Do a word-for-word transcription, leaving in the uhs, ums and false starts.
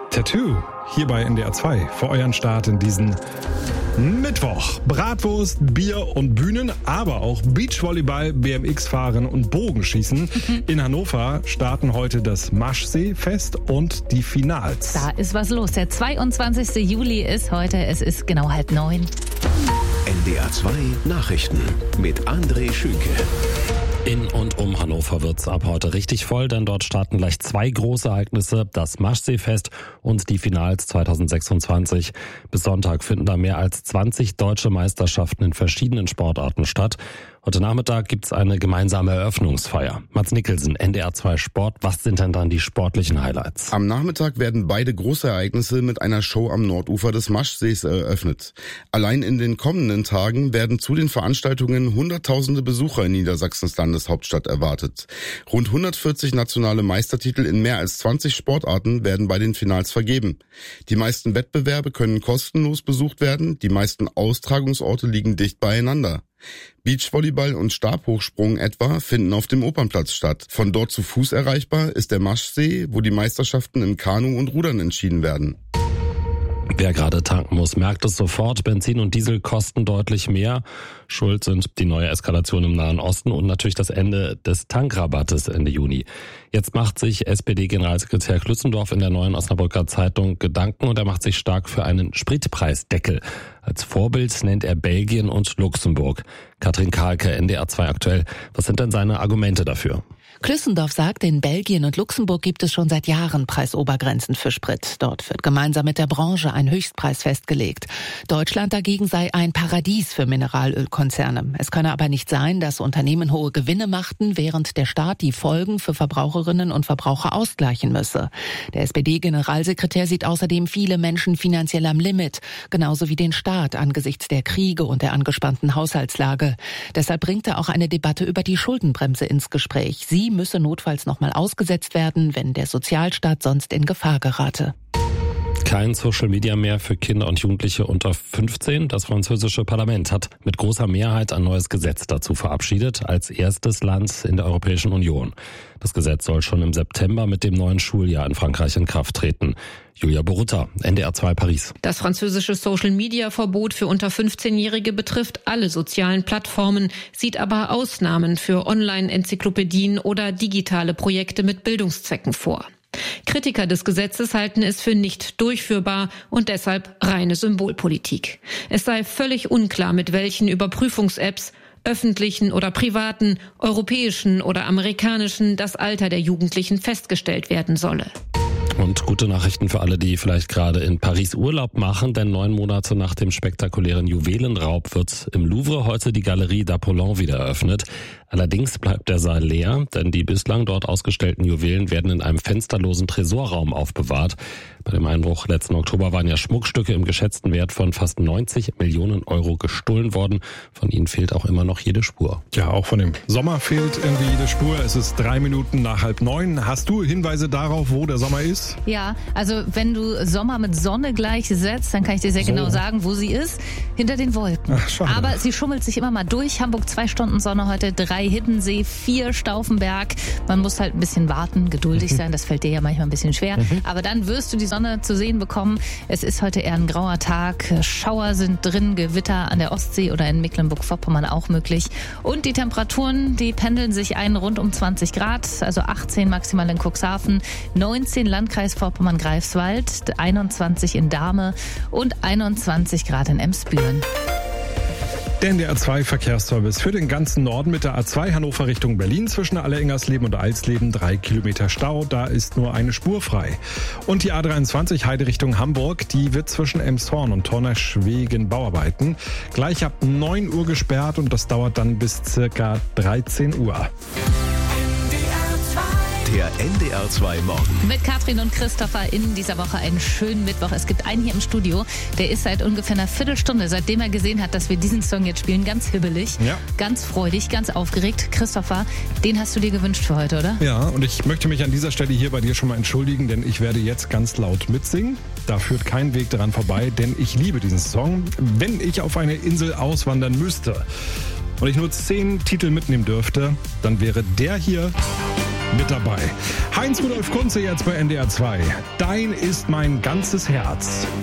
Tattoo hier bei N D R zwei für euren Start in diesen Mittwoch. Bratwurst, Bier und Bühnen, aber auch Beachvolleyball, B M X-Fahren und Bogenschießen. In Hannover starten heute das Maschsee-Fest und die Finals. Da ist was los. Der zweiundzwanzigste Juli ist heute. Es ist genau halb neun. N D R zwei Nachrichten mit André Schünke. In und um Hannover wird's ab heute richtig voll, denn dort starten gleich zwei große Ereignisse, das Maschsee-Fest und die Finals zweitausendsechsundzwanzig. Bis Sonntag finden da mehr als zwanzig deutsche Meisterschaften in verschiedenen Sportarten statt. Heute Nachmittag gibt's eine gemeinsame Eröffnungsfeier. Mats Nicholson, N D R zwei Sport. Was sind denn dann die sportlichen Highlights? Am Nachmittag werden beide große Ereignisse mit einer Show am Nordufer des Maschsees eröffnet. Allein in den kommenden Tagen werden zu den Veranstaltungen hunderttausende Besucher in Niedersachsens Landeshauptstadt erwartet. Rund hundertvierzig nationale Meistertitel in mehr als zwanzig Sportarten werden bei den Finals vergeben. Die meisten Wettbewerbe können kostenlos besucht werden, die meisten Austragungsorte liegen dicht beieinander. Beachvolleyball und Stabhochsprung etwa finden auf dem Opernplatz statt. Von dort zu Fuß erreichbar ist der Maschsee, wo die Meisterschaften im Kanu und Rudern entschieden werden. Wer gerade tanken muss, merkt es sofort. Benzin und Diesel kosten deutlich mehr. Schuld sind die neue Eskalation im Nahen Osten und natürlich das Ende des Tankrabattes Ende Juni. Jetzt macht sich S P D-Generalsekretär Klützendorf in der Neuen Osnabrücker Zeitung Gedanken und er macht sich stark für einen Spritpreisdeckel. Als Vorbild nennt er Belgien und Luxemburg. Katrin Kahlke, N D R zwei aktuell. Was sind denn seine Argumente dafür? Klüssendorf sagt, in Belgien und Luxemburg gibt es schon seit Jahren Preisobergrenzen für Sprit. Dort wird gemeinsam mit der Branche ein Höchstpreis festgelegt. Deutschland dagegen sei ein Paradies für Mineralölkonzerne. Es könne aber nicht sein, dass Unternehmen hohe Gewinne machten, während der Staat die Folgen für Verbraucherinnen und Verbraucher ausgleichen müsse. Der S P D-Generalsekretär sieht außerdem viele Menschen finanziell am Limit, genauso wie den Staat angesichts der Kriege und der angespannten Haushaltslage. Deshalb bringt er auch eine Debatte über die Schuldenbremse ins Gespräch. Sie müsse notfalls nochmal ausgesetzt werden, wenn der Sozialstaat sonst in Gefahr gerate. Kein Social Media mehr für Kinder und Jugendliche unter fünfzehn. Das französische Parlament hat mit großer Mehrheit ein neues Gesetz dazu verabschiedet, als erstes Land in der Europäischen Union. Das Gesetz soll schon im September mit dem neuen Schuljahr in Frankreich in Kraft treten. Julia Borutta, N D R zwei Paris. Das französische Social-Media-Verbot für unter fünfzehnjährige betrifft alle sozialen Plattformen, sieht aber Ausnahmen für Online-Enzyklopädien oder digitale Projekte mit Bildungszwecken vor. Kritiker des Gesetzes halten es für nicht durchführbar und deshalb reine Symbolpolitik. Es sei völlig unklar, mit welchen Überprüfungs-Apps, öffentlichen oder privaten, europäischen oder amerikanischen, das Alter der Jugendlichen festgestellt werden solle. Und gute Nachrichten für alle, die vielleicht gerade in Paris Urlaub machen, denn neun Monate nach dem spektakulären Juwelenraub wird im Louvre heute die Galerie d'Apollon wieder eröffnet. Allerdings bleibt der Saal leer, denn die bislang dort ausgestellten Juwelen werden in einem fensterlosen Tresorraum aufbewahrt. Bei dem Einbruch letzten Oktober waren ja Schmuckstücke im geschätzten Wert von fast neunzig Millionen Euro gestohlen worden. Von ihnen fehlt auch immer noch jede Spur. Ja, auch von dem Sommer fehlt irgendwie jede Spur. Es ist drei Minuten nach halb neun. Hast du Hinweise darauf, wo der Sommer ist? Ja, also wenn du Sommer mit Sonne gleichsetzt, dann kann ich dir sehr so. genau sagen, wo sie ist. Hinter den Wolken. Ach, schade. Aber sie schummelt sich immer mal durch. Hamburg zwei Stunden Sonne heute, drei Hiddensee, vier Stauffenberg. Man muss halt ein bisschen warten, geduldig sein. Das fällt dir ja manchmal ein bisschen schwer. Mhm. Aber dann wirst du die Sonne zu sehen bekommen. Es ist heute eher ein grauer Tag. Schauer sind drin, Gewitter an der Ostsee oder in Mecklenburg-Vorpommern auch möglich. Und die Temperaturen, die pendeln sich ein rund um zwanzig Grad. Also achtzehn maximal in Cuxhaven, neunzehn Landkreis Vorpommern-Greifswald, einundzwanzig in Dahme und einundzwanzig Grad in Emsbüren. Der N D R zwei Verkehrsservice für den ganzen Norden mit der A zwei Hannover Richtung Berlin zwischen Alleingersleben und Alsleben drei Kilometer Stau. Da ist nur eine Spur frei. Und die A dreiundzwanzig Heide Richtung Hamburg, die wird zwischen Elmshorn und Tornesch wegen Bauarbeiten gleich ab neun Uhr gesperrt und das dauert dann bis circa dreizehn Uhr. Der N D R zwei Morgen. Mit Katrin und Christopher in dieser Woche einen schönen Mittwoch. Es gibt einen hier im Studio, der ist seit ungefähr einer Viertelstunde, seitdem er gesehen hat, dass wir diesen Song jetzt spielen, ganz hibbelig, ja. ganz freudig, ganz aufgeregt. Christopher, den hast du dir gewünscht für heute, oder? Ja, und ich möchte mich an dieser Stelle hier bei dir schon mal entschuldigen, denn ich werde jetzt ganz laut mitsingen. Da führt kein Weg daran vorbei, denn ich liebe diesen Song. Wenn ich auf eine Insel auswandern müsste und ich nur zehn Titel mitnehmen dürfte, dann wäre der hier mit dabei. Heinz Rudolf Kunze jetzt bei N D R zwei. Dein ist mein ganzes Herz.